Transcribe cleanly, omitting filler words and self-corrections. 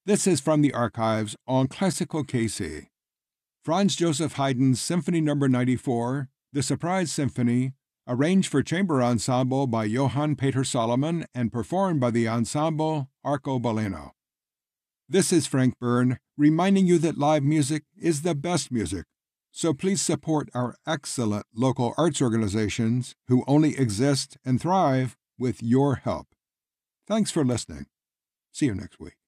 This is from the archives on Classical KC. Franz Joseph Haydn's Symphony No. 94, The Surprise Symphony, arranged for chamber ensemble by Johann Peter Solomon and performed by the ensemble Arcobaleno. This is Frank Byrne, reminding you that live music is the best music, so please support our excellent local arts organizations who only exist and thrive with your help. Thanks for listening. See you next week.